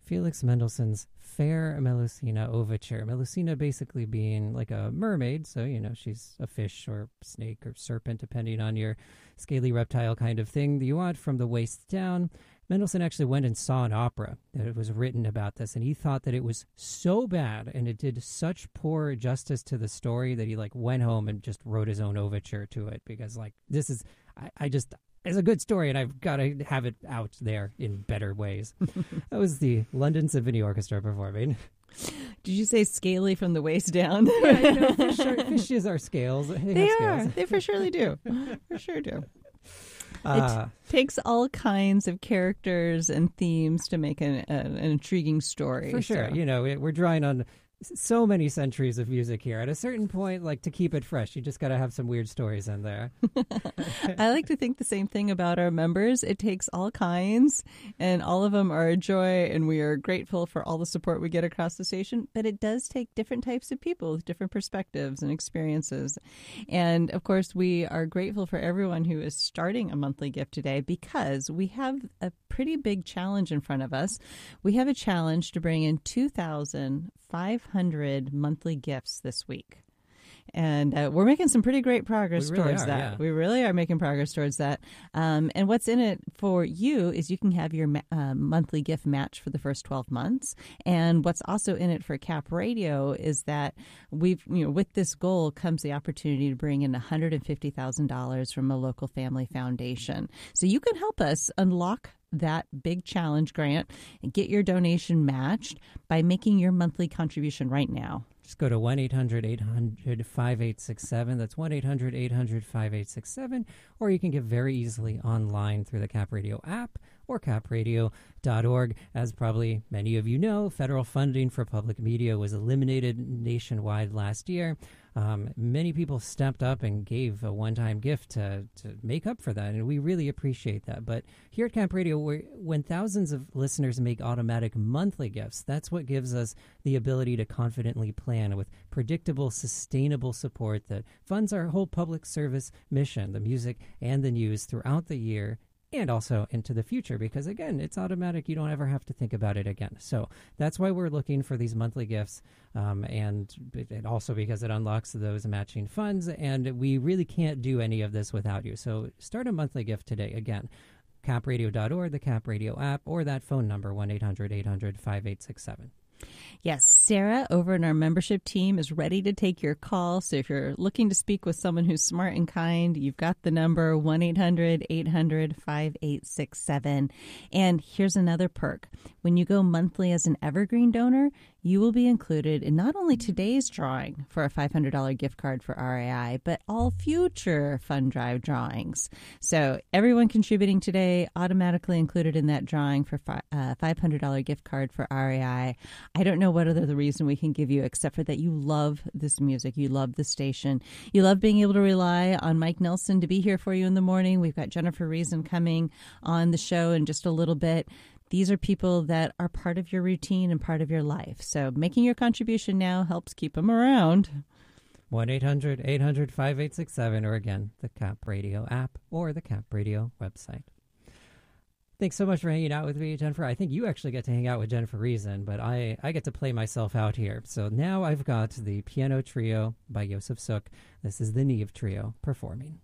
Felix Mendelssohn's Fair Melusina Overture. Melusina basically being like a mermaid, so, she's a fish or snake or serpent, depending on your scaly reptile kind of thing that you want from the waist down. Mendelssohn actually went and saw an opera that was written about this, and he thought that it was so bad and it did such poor justice to the story that he went home and just wrote his own overture to it, because this is, it's a good story, and I've got to have it out there in better ways. That was the London Symphony Orchestra performing. Did you say scaly from the waist down? Yeah, fishes are scales. They are. Scales. They for surely do. For sure do. It takes all kinds of characters and themes to make an intriguing story. For sure. So. We're drawing on so many centuries of music here. At a certain point, to keep it fresh, you just got to have some weird stories in there. I like to think the same thing about our members. It takes all kinds, and all of them are a joy, and we are grateful for all the support we get across the station. But it does take different types of people with different perspectives and experiences. And, of course, we are grateful for everyone who is starting a monthly gift today, because we have a pretty big challenge in front of us. We have a challenge to bring in 2,500 monthly gifts this week. And we're making some pretty great progress towards that. Yeah. We really are making progress towards that. And what's in it for you is you can have your monthly gift match for the first 12 months. And what's also in it for Cap Radio is that with this goal comes the opportunity to bring in $150,000 from a local family foundation. So you can help us unlock that big challenge grant and get your donation matched by making your monthly contribution right now. Just go to 1-800-800-5867. That's 1-800-800-5867. Or you can give very easily online through the Cap Radio app or capradio.org. As probably many of you know, federal funding for public media was eliminated nationwide last year. Many people stepped up and gave a one-time gift to make up for that, and we really appreciate that. But here at Cap Radio, when thousands of listeners make automatic monthly gifts, that's what gives us the ability to confidently plan with predictable, sustainable support that funds our whole public service mission, the music and the news throughout the year and also into the future, because, again, it's automatic. You don't ever have to think about it again. So that's why we're looking for these monthly gifts, and also because it unlocks those matching funds, and we really can't do any of this without you. So start a monthly gift today. Again, capradio.org, the Cap Radio app, or that phone number, 1-800-800-5867. Yes, Sarah over in our membership team is ready to take your call. So if you're looking to speak with someone who's smart and kind, you've got the number 1-800-800-5867. And here's another perk. When you go monthly as an Evergreen donor, you will be included in not only today's drawing for a $500 gift card for RAI, but all future Fund Drive drawings. So everyone contributing today automatically included in that drawing for a $500 gift card for RAI. I don't know what other reason we can give you except for that you love this music, you love the station, you love being able to rely on Mike Nelson to be here for you in the morning. We've got Jennifer Reason coming on the show in just a little bit. These are people that are part of your routine and part of your life. So making your contribution now helps keep them around. 1-800-800-5867, or again, the Cap Radio app or the Cap Radio website. Thanks so much for hanging out with me, Jennifer. I think you actually get to hang out with Jennifer Reason, but I get to play myself out here. So now I've got the piano trio by Josef Suk. This is the Neve Trio performing.